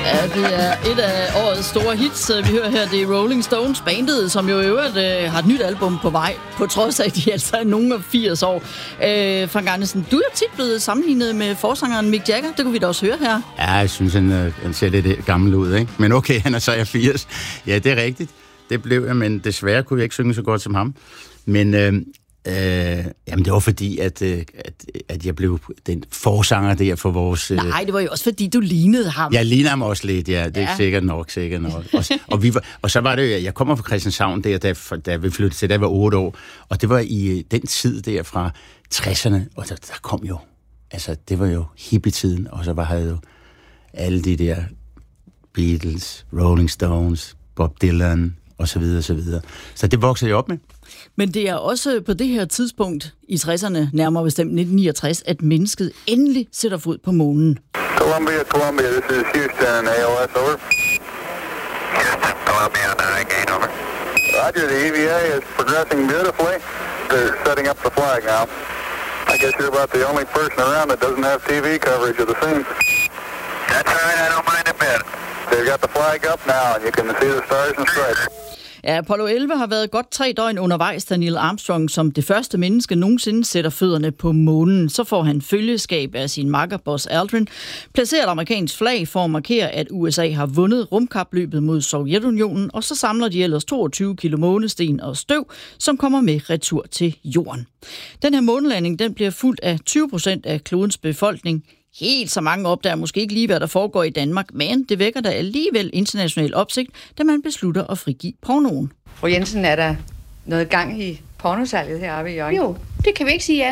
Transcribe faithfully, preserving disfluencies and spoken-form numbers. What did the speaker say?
Ja, det er et af årets store hits, vi hører her. Det er Rolling Stones, bandet, som jo i øvrigt øh, har et nyt album på vej, på trods af, at de altså er nogen af firs år. Øh, Frank Andersen, du er tit blevet sammenlignet med forsangeren Mick Jagger. Det kunne vi da også høre her. Ja, jeg synes, han, han ser lidt gammel ud, ikke? Men okay, han er så er firs. Ja, det er rigtigt. Det blev jeg, men desværre kunne jeg ikke synge så godt som ham. Men øh, øh, jamen, det var fordi, at, øh, at, at jeg blev den forsanger der for vores... Øh... Nej, det var jo også fordi, du lignede ham. Jeg ligner ham også lidt, ja. Det er ja. sikkert nok, sikkert nok. Og, og, vi var, og så var det jo, jeg kommer fra Christianshavn der, da, da vi flyttede til, da jeg var otte år. Og det var i den tid der fra tresserne, og der, der kom jo... Altså, det var jo hippietiden, og så var der jo alle de der Beatles, Rolling Stones, Bob Dylan... og så videre, og så videre. Så det voksede jeg op med. Men det er også på det her tidspunkt i tresserne, nærmere bestemt nitten niogtres, at mennesket endelig sætter fod på månen. Columbia, Columbia, this is Houston, A O S, over. Houston, Columbia, nine, gain, over. Roger, the E V A is progressing beautifully. They're setting up the flag now. I guess you're about the only person around that doesn't have T V coverage of the scene. That's all right, I don't mind a bit. They've got the flag up now, and you can see the stars and stripes. Ja, Apollo elleve har været godt tre døgn undervejs, da Neil Armstrong som det første menneske nogensinde sætter fødderne på månen. Så får han følgeskab af sin makker Buzz Aldrin, placerer et amerikansk flag for at markere, at U S A har vundet rumkapløbet mod Sovjetunionen, og så samler de ellers toogtyve kilo månesten og støv, som kommer med retur til jorden. Den her månelanding, den bliver fulgt af tyve procent af klodens befolkning. Helt så mange opdager måske ikke lige, hvad der foregår i Danmark, men det vækker da alligevel international opsigt, da man beslutter at frigive pornoen. Fru Jensen, er der noget gang i pornosalget heroppe i Hjørring? Jo, det kan vi ikke sige, ja.